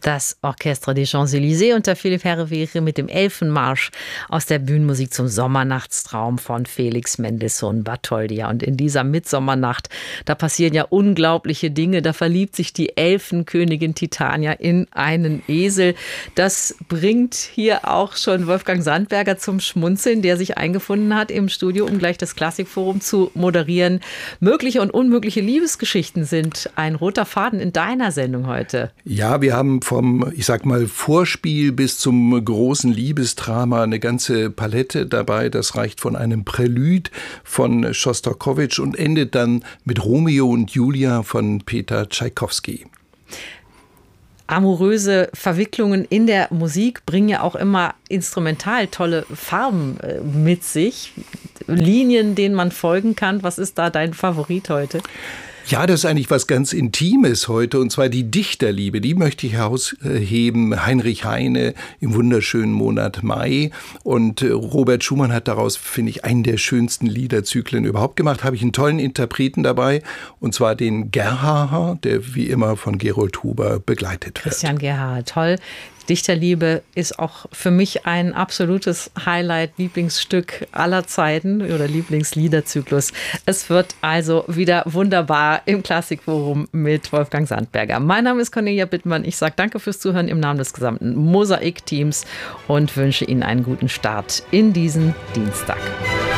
Das Orchestre des Champs-Élysées unter Philipp Herreweghe mit dem Elfenmarsch aus der Bühnenmusik zum Sommernachtstraum von Felix Mendelssohn Bartholdy. Ja, und in dieser Mitsommernacht, da passieren ja unglaubliche Dinge. Da verliebt sich die Elfenkönigin Titania in einen Esel. Das bringt hier auch schon Wolfgang Sandberger zum Schmunzeln, der sich eingefunden hat im Studio, um gleich das Klassikforum zu moderieren. Mögliche und unmögliche Liebesgeschichten sind ein roter Faden in deiner Sendung heute. Ja, wir haben vom, ich sag mal, Vorspiel bis zum großen Liebesdrama eine ganze Palette dabei. Das reicht von einem Prälude von Schostakowitsch und endet dann mit Romeo und Julia von Peter Tschaikowski. Amoröse Verwicklungen in der Musik bringen ja auch immer instrumental tolle Farben mit sich. Linien, denen man folgen kann. Was ist da dein Favorit heute? Ja, das ist eigentlich was ganz Intimes heute, und zwar die Dichterliebe. Die möchte ich herausheben. Heinrich Heine im wunderschönen Monat Mai. Und Robert Schumann hat daraus, finde ich, einen der schönsten Liederzyklen überhaupt gemacht. Habe ich einen tollen Interpreten dabei, und zwar den Gerhaher, der wie immer von Gerold Huber begleitet wird. Christian Gerhaher, toll. Dichterliebe ist auch für mich ein absolutes Highlight, Lieblingsstück aller Zeiten oder Lieblingsliederzyklus. Es wird also wieder wunderbar im Klassikforum mit Wolfgang Sandberger. Mein Name ist Cornelia Bittmann. Ich sage danke fürs Zuhören im Namen des gesamten Mosaik-Teams und wünsche Ihnen einen guten Start in diesen Dienstag.